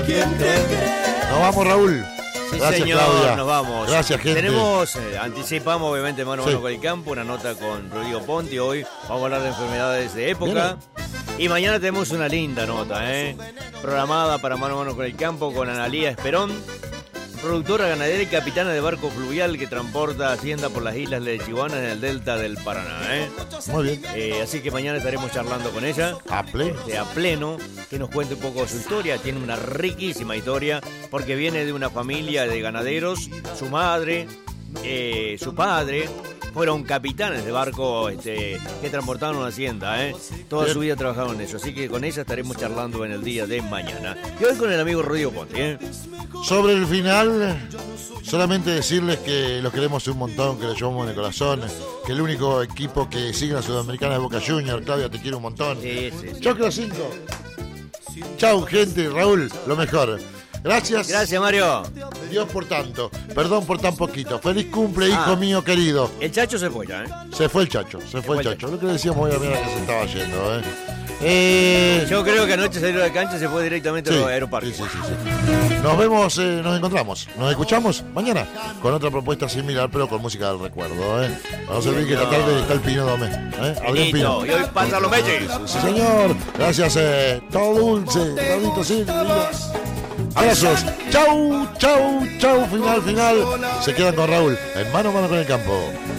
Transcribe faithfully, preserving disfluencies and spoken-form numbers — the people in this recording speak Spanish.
Nos vamos, Raúl. Sí, Gracias, señor, Claudia. nos vamos. Gracias, gente. Tenemos, eh, anticipamos obviamente mano a mano Sí. con el campo, una nota con Rodrigo Ponti. Hoy vamos a hablar de enfermedades de época. Y mañana tenemos una linda nota, ¿eh? Programada para mano a mano con el campo con Analía Esperón, productora ganadera y capitana de barco fluvial que transporta hacienda por las islas de Chihuahua en el delta del Paraná, ¿eh? Muy bien. Eh, así que mañana estaremos charlando con ella. A pleno. Este, a pleno, que nos cuente un poco su historia. Tiene una riquísima historia porque viene de una familia de ganaderos. Su madre, eh, su padre fueron capitanes de barco este, que transportaban una hacienda, ¿eh? Toda Bien. su vida trabajaron en eso. Así que con ella estaremos charlando en el día de mañana. Y hoy con el amigo Rodrigo Ponti, ¿eh? Sobre el final, solamente decirles que los queremos un montón, que los llevamos en el corazón, que el único equipo que sigue la Sudamericana es Boca Juniors. Claudia, te quiero un montón. Sí, sí, sí. Choclo cinco. Chau, gente. Raúl, lo mejor. Gracias. Gracias, Mario. Dios por tanto. Perdón por tan poquito. Feliz cumple, hijo Ah. mío querido. El Chacho se fue ya, ¿eh? Se fue el Chacho, se fue fue el el Chacho. Lo que decíamos hoy a mira que se estaba yendo, ¿eh? eh Yo creo que anoche salió de la cancha y se fue directamente sí, al aeroparque. sí, sí, sí, sí. Nos vemos, eh, nos encontramos, nos escuchamos mañana con otra propuesta similar, pero con música del recuerdo, ¿eh? Vamos a ver que esta tarde está el Pino Domé, ¿eh? Adrián Pino. Y hoy pasa los Meyes. Sí, señor. Gracias, eh. Todo dulce. Claudito, sí. Abrazos. Chau, chau, chau. Final, final. Se quedan con Raúl en mano a mano con el campo.